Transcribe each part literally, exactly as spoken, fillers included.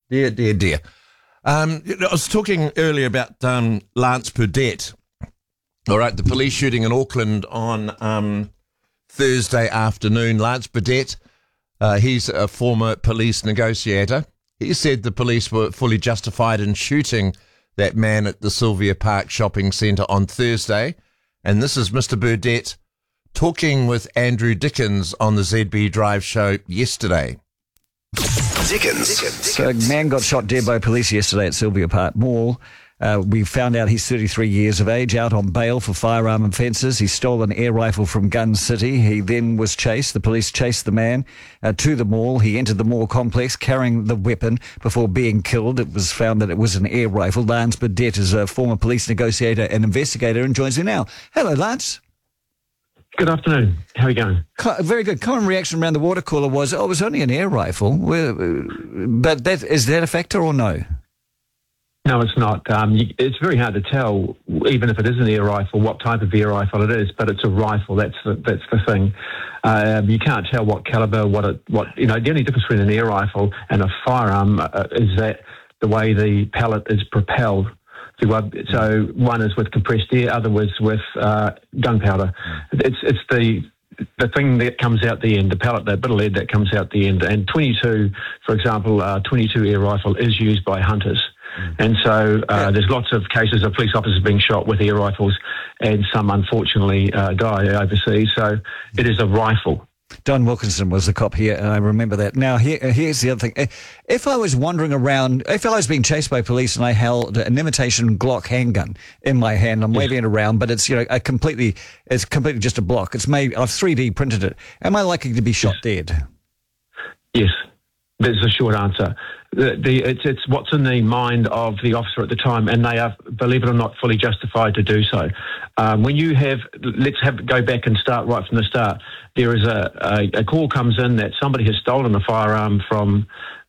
Dear, dear, dear. Um, I was talking earlier about um, Lance Burdett. All right, the police shooting in Auckland on um, Thursday afternoon. Lance Burdett, uh, he's a former police negotiator. He said the police were fully justified in shooting that man at the Sylvia Park shopping centre on Thursday. And this is Mister Burdett talking with Andrew Dickens on the Z B Drive show yesterday. Dickens. So a man got shot dead by police yesterday at Sylvia Park Mall. Uh, we found out he's thirty-three years of age, out on bail for firearm offences. He stole an air rifle from Gun City. He then was chased. The police chased the man uh, to the mall. He entered the mall complex carrying the weapon before being killed. It was found that it was an air rifle. Lance Burdett is a former police negotiator and investigator and joins me now. Hello, Lance. Good afternoon. How are you going? Co- Very good. Common reaction around the water cooler was, oh, it was only an air rifle. Well, uh, But that, is that a factor or no? No, it's not. Um, you, it's very hard to tell, even if it is an air rifle, what type of air rifle it is. But it's a rifle. That's the, that's the thing. Um, you can't tell what caliber, what it, what you know. The only difference between an air rifle and a firearm uh, is that the way the pellet is propelled. So one is with compressed air, other was with uh, gunpowder. It's it's the the thing that comes out the end, the pellet, that bit of lead that comes out the end. And twenty-two, for example, uh, twenty-two air rifle is used by hunters. And so uh, there's lots of cases of police officers being shot with air rifles, and some unfortunately uh, die overseas. So it is a rifle. Don Wilkinson was the cop here, and I remember that. Now, here, here's the other thing. If I was wandering around, if I was being chased by police and I held an imitation Glock handgun in my hand, I'm waving it around, but it's, you know, a completely, it's completely just a block. It's made, I've three D printed it. Am I likely to be shot yes. dead? Yes. There's the short answer. The, the, it's, it's what's in the mind of the officer at the time, and they are, believe it or not, fully justified to do so. Um, when you have, let's have go back and start right from the start. There is a, a, a call comes in that somebody has stolen a firearm from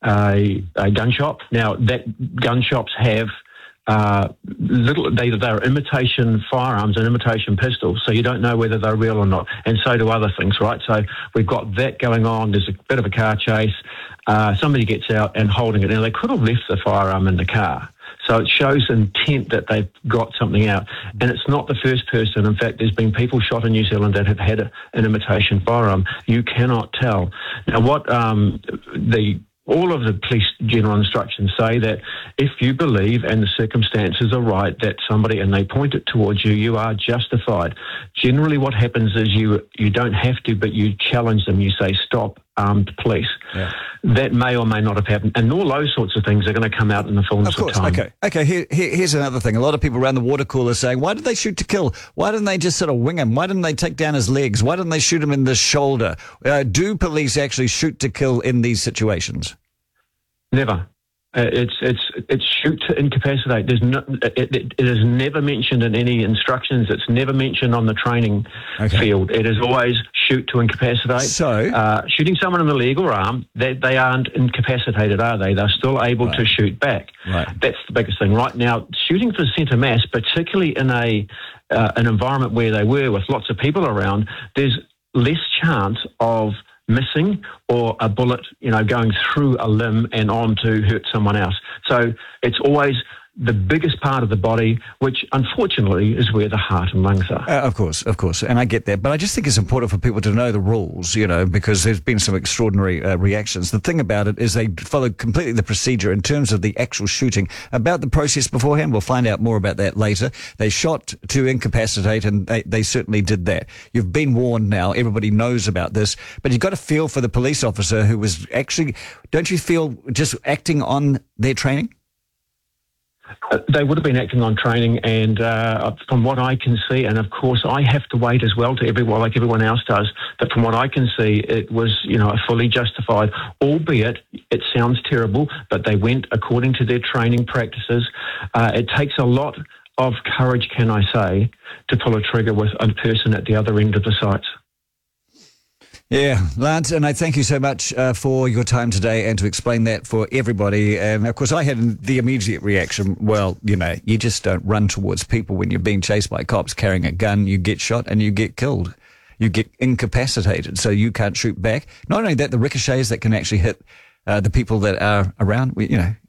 a, a gun shop. Now, that gun shops have uh, little, they, they're imitation firearms and imitation pistols, so you don't know whether they're real or not, and so do other things, right? So we've got that going on. There's a bit of a car chase. Uh, somebody gets out and holding it. Now, they could have left the firearm in the car. So it shows intent that they've got something out. And it's not the first person. In fact, there's been people shot in New Zealand that have had a, an imitation firearm. You cannot tell. Now, what um, the all of the police general instructions say that if you believe and the circumstances are right that somebody, and they point it towards you, you are justified. Generally what happens is you you don't have to, but you challenge them. You say, stop, armed police. Yeah. That may or may not have happened. And all those sorts of things are going to come out in the fullness of course. of time. Okay, okay. Here, here, here's another thing. A lot of people around the water cooler saying, why did they shoot to kill? Why didn't they just sort of wing him? Why didn't they take down his legs? Why didn't they shoot him in the shoulder? Uh, do police actually shoot to kill in these situations? Never. Uh, it's it's it's shoot to incapacitate. There's no, it, it, it is never mentioned in any instructions. It's never mentioned on the training okay. field. It is always shoot to incapacitate. So uh, shooting someone in the leg or arm, they they aren't incapacitated, are they? They're still able right. to shoot back. Right. That's the biggest thing right now. Shooting for centre mass, particularly in a uh, an environment where they were with lots of people around, there's less chance of missing or a bullet, you know, going through a limb and on to hurt someone else. So it's always the biggest part of the body, which unfortunately is where the heart and lungs are. Uh, of course, of course. And I get that. But I just think it's important for people to know the rules, you know, because there's been some extraordinary uh, reactions. The thing about it is they follow completely the procedure in terms of the actual shooting. About the process beforehand, we'll find out more about that later. They shot to incapacitate, and they, they certainly did that. You've been warned now. Everybody knows about this. But you've got to feel for the police officer who was actually, don't you feel, just acting on their training? Uh, they would have been acting on training, and uh, from what I can see, and of course I have to wait as well to everyone, like everyone else does, but from what I can see, it was, you know, fully justified, albeit it sounds terrible, but they went according to their training practices. Uh, it takes a lot of courage, can I say, to pull a trigger with a person at the other end of the sights. Yeah, Lance, and I thank you so much uh, for your time today and to explain that for everybody. And of course, I had the immediate reaction, well, you know, you just don't run towards people when you're being chased by cops carrying a gun. You get shot and you get killed. You get incapacitated, so you can't shoot back. Not only that, the ricochets that can actually hit uh, the people that are around, you know,